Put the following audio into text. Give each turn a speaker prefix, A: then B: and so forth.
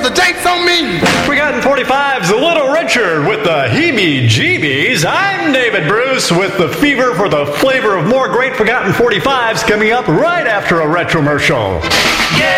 A: the dates on me.
B: Forgotten 45's Little Richard with the heebie-jeebies. I'm David Bruce with the fever for the flavor of more great Forgotten 45's coming up right after a retromercial. Yeah!